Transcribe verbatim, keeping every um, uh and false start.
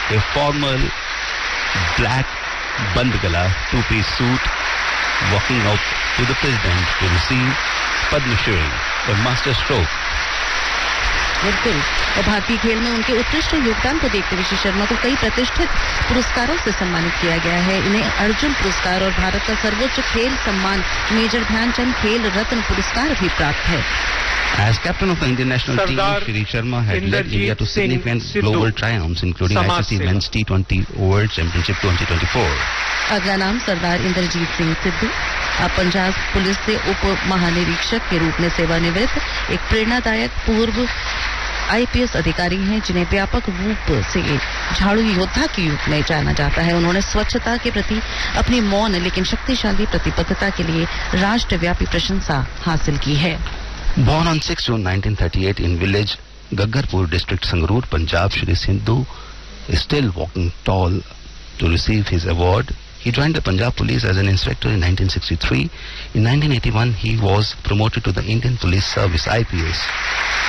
a formal black bandgala two-piece suit, walking out to the president to receive Padma Shri or Master Stroke. बिल्कुल। और भारतीय खेल में उनके उत्कृष्ट योगदान को देखते हुए श्री शर्मा को कई प्रतिष्ठित पुरस्कारों से सम्मानित किया गया है। इन्हें अर्जुन पुरस्कार और भारत का सर्वोच्च खेल सम्मान मेजर ध्यानचंद खेल रत्न पुरस्कार भी प्राप्त है। As captain of the Indian national team, Shri Sharma had led India to significant global triumphs, including I C C Men's T twenty World Championship twenty twenty-four. अगला नाम सरदार इंद्रजीत सिंह सिद्धू। अब पंजाब पुलिस से उप महानिरीक्षक के रूप में सेवानिवृत्त एक प्रेरणादायक पूर्व आईपीएस अधिकारी हैं, जिन्हें व्यापक रूप से झाड़ू योद्धा के रूप में जाना जाता है। उन्होंने स्वच्छता के प्रति अपनी मौन लेकिन शक्तिशाली प्रतिबद्धता के लिए राष्ट्रव्यापी प्रशंसा हासिल की है। Born on sixth June nineteen thirty-eight in village Gaggarpur district Sangrur, Punjab, Shri Sindhu is still walking tall to receive his award. He joined the Punjab Police as an inspector in nineteen sixty-three. In nineteen eighty-one, he was promoted to the Indian Police Service I P S.